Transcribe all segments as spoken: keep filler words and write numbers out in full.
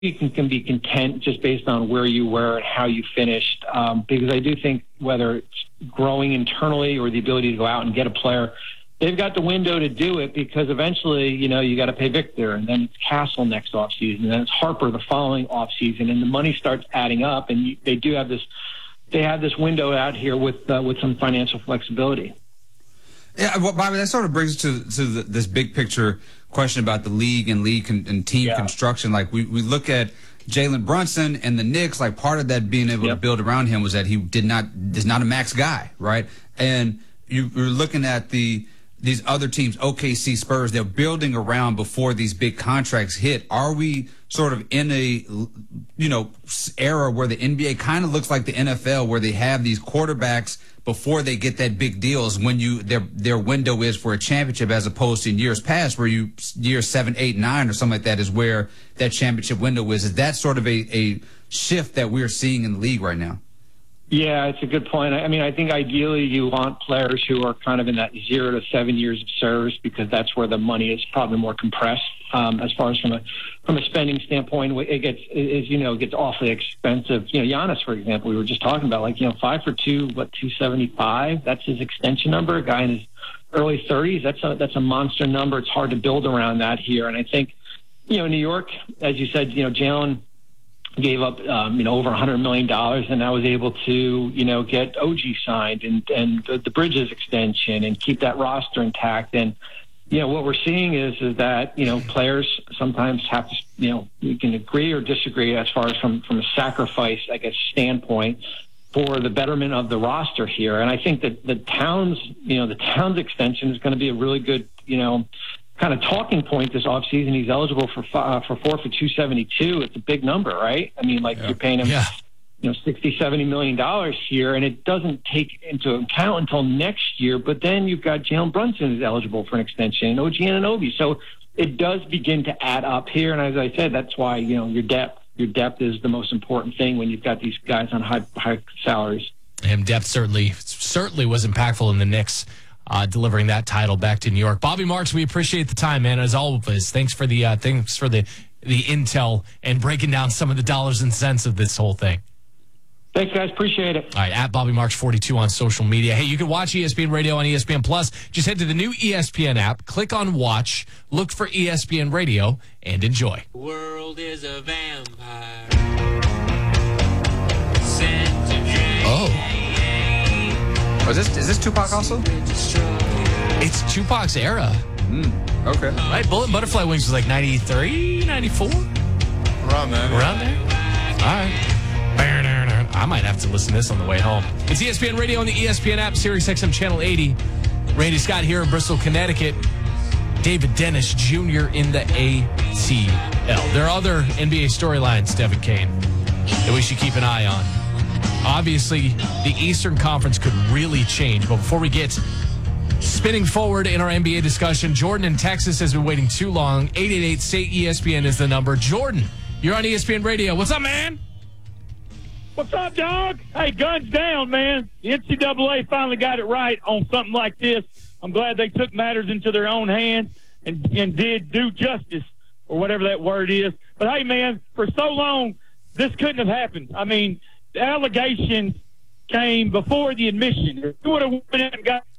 you can, can be content just based on where you were and how you finished, um, because I do think whether it's growing internally or the ability to go out and get a player, they've got the window to do it, because eventually, you know, you got to pay Victor, and then it's Castle next offseason, and then it's Harper the following offseason, and the money starts adding up, and you, they do have this they have this window out here with uh, with some financial flexibility. Yeah, well, Bobby, that sort of brings us to, to the, this big picture question about the league and league con- and team yeah. construction. Like, we, we look at Jalen Brunson and the Knicks, like, part of that being able yep. to build around him was that he did not is not a max guy, right? And you, you're looking at the these other teams, O K C, Spurs, they're building around before these big contracts hit. Are we sort of in a, you know, era where the N B A kind of looks like the N F L, where they have these quarterbacks before they get that big deals when you their their window is for a championship, as opposed to in years past where you year seven, eight, nine or something like that is where that championship window is? Is that sort of a, a shift that we're seeing in the league right now? Yeah, it's a good point. I mean, I think ideally you want players who are kind of in that zero to seven years of service, because that's where the money is probably more compressed. Um, as far as from a from a spending standpoint, it gets, as you know, it gets awfully expensive. You know, Giannis, for example, we were just talking about, like, you know, five for two, what, two seventy-five? That's his extension number. A guy in his early thirties. That's a that's a monster number. It's hard to build around that here. And I think, you know, New York, as you said, you know, Jalen gave up, um, you know, over one hundred million dollars, and I was able to, you know, get O G signed and, and the, the Bridges extension and keep that roster intact. And, you know, what we're seeing is, is that, you know, players sometimes have to, you know, you can agree or disagree as far as from, from a sacrifice, I guess, standpoint for the betterment of the roster here. And I think that the Towns, you know, the Towns extension is going to be a really good, you know, kind of talking point this offseason. He's eligible for uh, for four for two seventy-two. It's a big number, right? I mean, like, yeah. you're paying him, yeah. you know, sixty, seventy million dollars here, and it doesn't take into account until next year. But then you've got Jalen Brunson is eligible for an extension, and O G Anunoby. So it does begin to add up here. And as I said, that's why, you know, your depth, your depth is the most important thing when you've got these guys on high high salaries. And depth certainly certainly was impactful in the Knicks. Uh, delivering that title back to New York. Bobby Marks, we appreciate the time, man. As always, thanks for the uh, thanks for the the intel and breaking down some of the dollars and cents of this whole thing. Thanks, guys. Appreciate it. All right, at Bobby Marks forty-two on social media. Hey, you can watch E S P N Radio on E S P N Plus. Just head to the new E S P N app, click on Watch, look for E S P N Radio, and enjoy. The world is a vampire. Oh. Oh, is this, is this Tupac also? It's Tupac's era. Mm, okay. Right? Bullet Butterfly Wings was like ninety-three, ninety-four? Around there. Around there? All right. I might have to listen to this on the way home. It's E S P N Radio on the E S P N app, Sirius X M Channel eighty. Randy Scott here in Bristol, Connecticut. David Dennis Junior in the A T L. There are other N B A storylines, Devin Kane, that we should keep an eye on. Obviously, the Eastern Conference could really change. But before we get spinning forward in our N B A discussion, Jordan in Texas has been waiting too long. eight eight eight, S A Y, E S P N is the number. Jordan, you're on E S P N Radio. What's up, man? What's up, dog? Hey, guns down, man. The N C double A finally got it right on something like this. I'm glad they took matters into their own hands and, and did due justice, or whatever that word is. But, hey, man, for so long, this couldn't have happened. I mean, the allegations came before the admission. If you would have went in and got.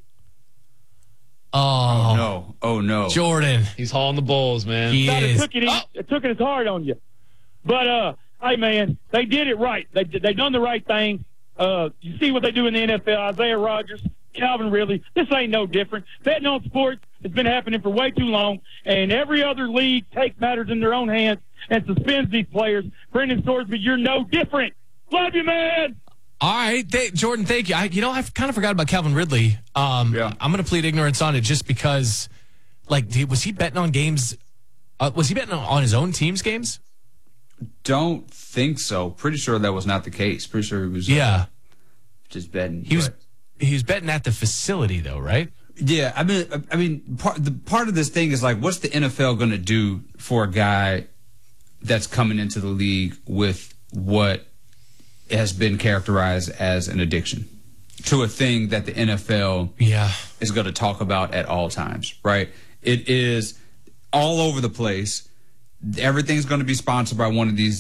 Oh, oh no! Oh no! Jordan, he's hauling the bulls, man. He God, is. It took it, oh. it took it as hard on you, but uh, hey, man, they did it right. They they done the right thing. Uh, you see what they do in the N F L? Isaiah Rodgers, Calvin Ridley. This ain't no different. Betting on sports has been happening for way too long, and every other league takes matters in their own hands and suspends these players. Brendan Thorsby, you're no different. Love you, man. All right, th- Jordan, thank you. I, you know, I kind of forgot about Calvin Ridley. Um, yeah. I'm going to plead ignorance on it just because, like, was he betting on games? Uh, was he betting on his own team's games? Don't think so. Pretty sure that was not the case. Pretty sure he was yeah. uh, just betting. He was he was betting at the facility, though, right? Yeah, I mean, I mean, part the part of this thing is like, what's the N F L going to do for a guy that's coming into the league with what has been characterized as an addiction to a thing that the N F L yeah. is going to talk about at all times, right? It is all over the place. everything's going to be sponsored by one of these